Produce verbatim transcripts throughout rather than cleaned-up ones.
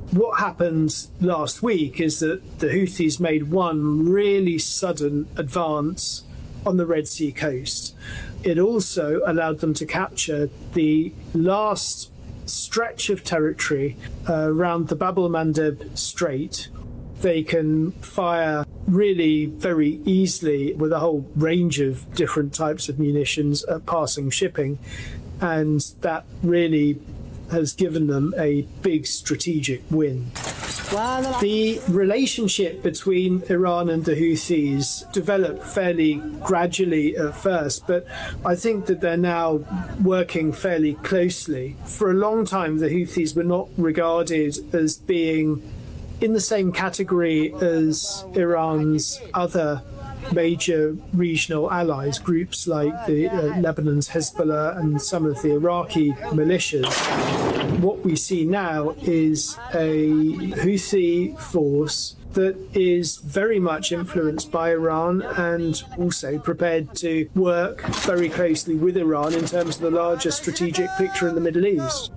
what happened last week is that the Houthis made one really sudden advance on the Red Sea coast. It also allowed them to capture the last stretch of territory uh, around the Bab el-Mandeb Strait. They can fire really very easily with a whole range of different types of munitions at passing shipping, and that really has given them a big strategic win. The relationship between Iran and the Houthis developed fairly gradually at first, but I think that they're now working fairly closely. For a long time, the Houthis were not regarded as being in the same category as Iran's other major regional allies, groups like the uh, Lebanon's Hezbollah and some of the Iraqi militias. What we see now is a Houthi force that is very much influenced by Iran and also prepared to work very closely with Iran in terms of the larger strategic picture in the Middle East.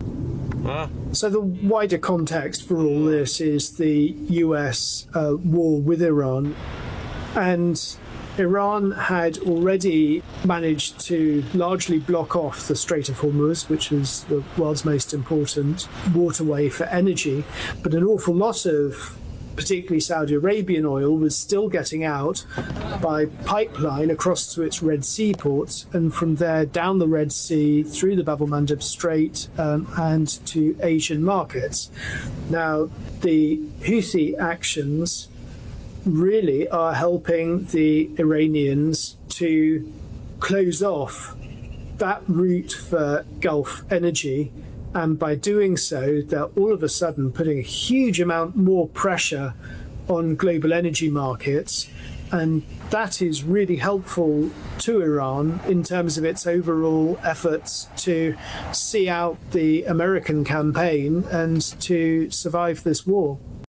So the wider context for all this is the U S uh, war with Iran. And Iran had already managed to largely block off the Strait of Hormuz, which is the world's most important waterway for energy. But an awful lot of particularly Saudi Arabian oil was still getting out by pipeline across to its Red Sea ports, and from there down the Red Sea through the Bab el-Mandeb Strait um, and to Asian markets. Now, the Houthi actions really are helping the Iranians to close off that route for Gulf energy, and by doing so, they're all of a sudden putting a huge amount more pressure on global energy markets, and that is really helpful to Iran in terms of its overall efforts to see out the American campaign and to survive this war.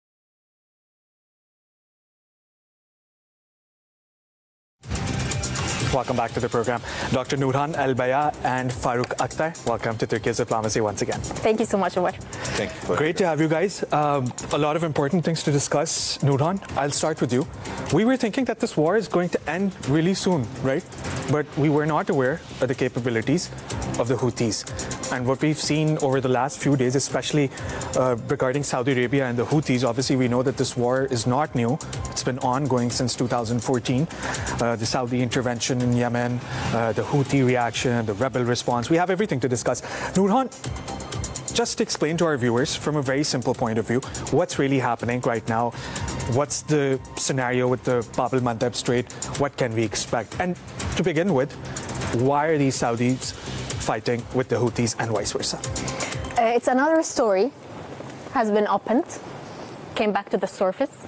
Welcome back to the program. Doctor Noorhan Al-Baya and Farooq Akhtar, welcome to Turkey's Diplomacy once again. Thank you so much, Umar. Thank you. Great to have you guys. Um, a lot of important things to discuss. Noorhan, I'll start with you. We were thinking that this war is going to end really soon, right? But we were not aware of the capabilities of the Houthis. And what we've seen over the last few days, especially uh, regarding Saudi Arabia and the Houthis, obviously we know that this war is not new. It's been ongoing since two thousand fourteen. Uh, the Saudi intervention in Yemen, uh, the Houthi reaction, the rebel response. We have everything to discuss. Noorhan, just explain to our viewers from a very simple point of view what's really happening right now. What's the scenario with the Bab el-Mandeb Strait? What can we expect? And to begin with, why are these Saudis fighting with the Houthis and vice versa? Uh, it's another story, has been opened, came back to the surface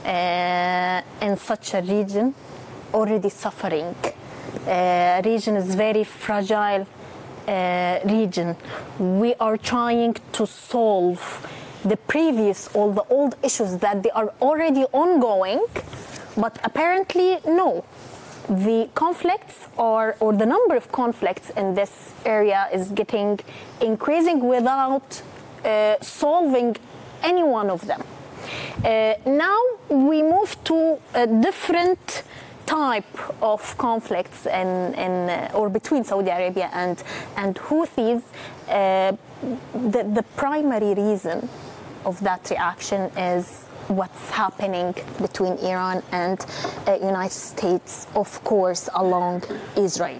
uh, in such a region already suffering. Uh, region is very fragile uh, region. We are trying to solve the previous, all the old issues that they are already ongoing, but apparently no. The conflicts or, or the number of conflicts in this area is getting increasing without uh, solving any one of them. Uh, now we move to a different type of conflicts in, in uh, or between Saudi Arabia and and Houthis. Uh, the, the primary reason of that reaction is what's happening between Iran and uh, United States, of course, along Israel.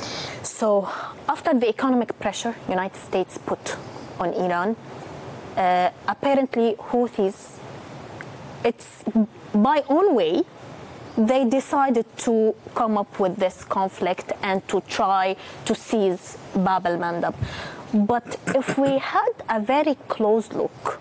So after the economic pressure United States put on Iran, uh, apparently Houthis, it's by own way, they decided to come up with this conflict and to try to seize Bab el-Mandeb. But if we had a very close look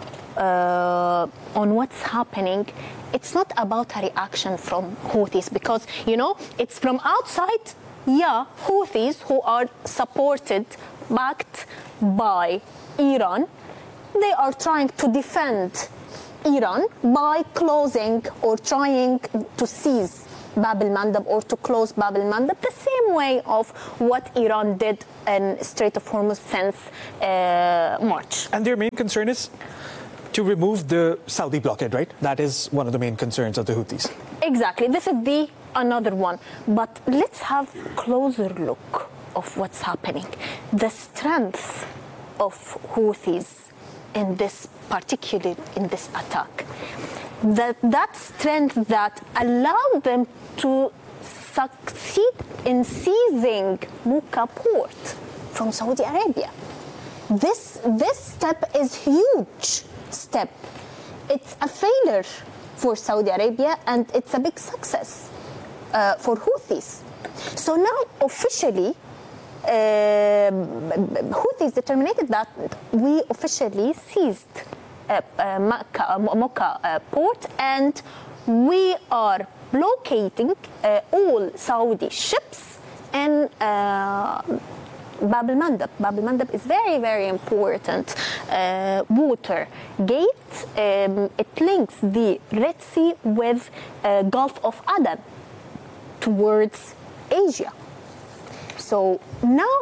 uh, on what's happening, it's not about a reaction from Houthis, because, you know, it's from outside, yeah, Houthis who are supported, backed by Iran, they are trying to defend Iran by closing or trying to seize Bab el-Mandeb or to close Bab el-Mandeb, the same way of what Iran did in Strait of Hormuz since uh, March. And their main concern is to remove the Saudi blockade, right? That is one of the main concerns of the Houthis. Exactly. This is the another one. But let's have closer look of what's happening. The strength of Houthis in this particular in this attack. That that strength that allowed them to succeed in seizing Muka port from Saudi Arabia. This this step is huge step. It's a failure for Saudi Arabia and it's a big success uh, for Houthis. So now officially uh, Houthis determined that we officially seized uh, uh, Makkah, uh, Mocha uh, port and we are blockading uh, all Saudi ships and uh, Bab al-Mandab. Bab al-Mandab is very, very important uh, water gate. Um, it links the Red Sea with uh, Gulf of Aden towards Asia. So now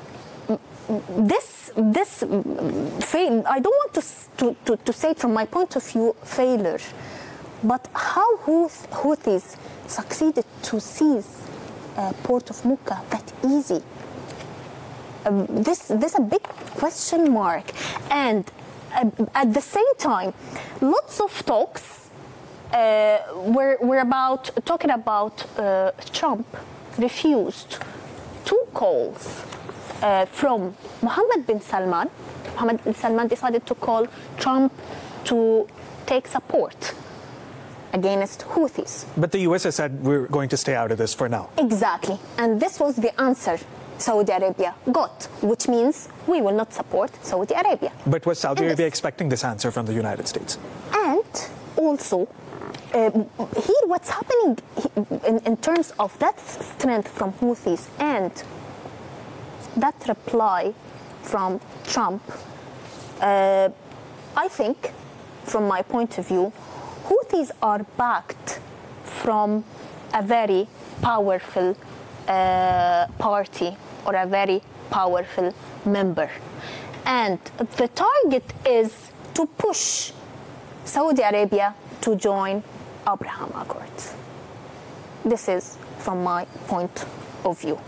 this this fail. I don't want to, to, to, to say it from my point of view failure, but how Houth, Houthis succeeded to seize uh, port of Muka that easy? Um, this this is a big question mark, and uh, at the same time, lots of talks uh, were were about talking about uh, Trump refused two calls uh, from Mohammed bin Salman. Mohammed bin Salman decided to call Trump to take support against Houthis. But the U S has said we're going to stay out of this for now. Exactly, and this was the answer Saudi Arabia got, which means we will not support Saudi Arabia. But was Saudi And Arabia this- expecting this answer from the United States? And also, um, here what's happening in, in terms of that strength from Houthis and that reply from Trump, uh, I think, from my point of view, Houthis are backed from a very powerful uh, party or a very powerful member. And the target is to push Saudi Arabia to join Abraham Accords. This is from my point of view.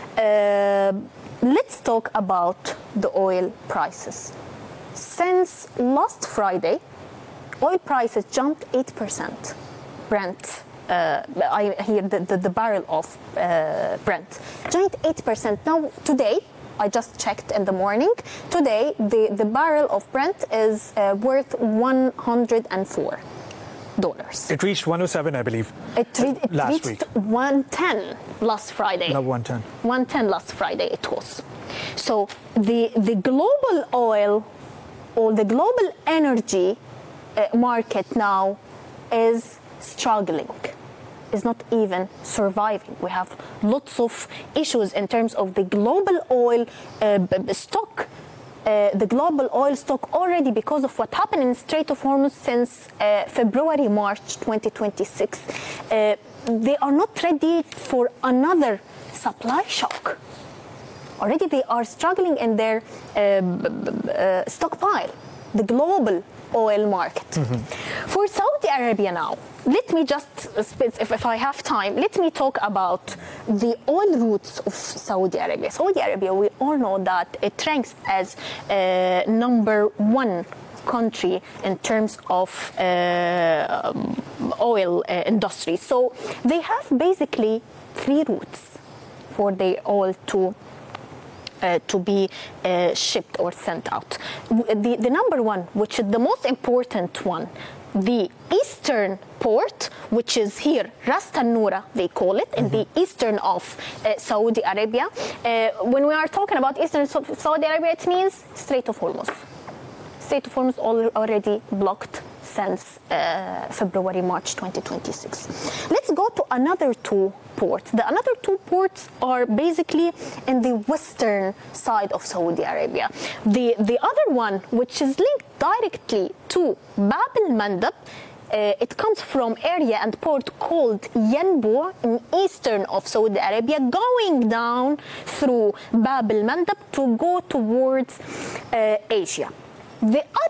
Uh, let's talk about the oil prices. Since last Friday, oil prices jumped eight percent. Brent, uh, I hear the, the, the barrel of uh, Brent, jumped eight percent. Now, today, I just checked in the morning, today the, the barrel of Brent is uh, worth one hundred four dollars. It reached one oh seven, I believe. It, re- it last reached week. one ten last Friday. No, one ten. one ten last Friday it was. So the the global oil or the global energy uh, market now is struggling, is not even surviving. We have lots of issues in terms of the global oil uh, b- b- stock. Uh, the global oil stock already, because of what happened in Strait of Hormuz since uh, February, March twenty twenty-six, uh, they are not ready for another supply shock. Already they are struggling in their uh, b- b- uh, stockpile, the global oil market. Mm-hmm. For Saudi Arabia now, let me just, if, if I have time, let me talk about the oil routes of Saudi Arabia. Saudi Arabia, we all know that it ranks as uh, number one country in terms of uh, oil uh, industry. So they have basically three routes for the oil to Uh, to be uh, shipped or sent out. The, the number one, which is the most important one, the eastern port, which is here, Ras Tanura, they call it, in the eastern of uh, Saudi Arabia. Uh, when we are talking about eastern Sa- Saudi Arabia, it means Strait of Hormuz. Strait of Hormuz al- already blocked since uh, February, March twenty twenty-six. Let's go to another two ports. The another two ports are basically in the western side of Saudi Arabia. The, the other one, which is linked directly to Bab al-Mandab, uh, it comes from area and port called Yanbu in eastern of Saudi Arabia, going down through Bab al-Mandab to go towards uh, Asia. The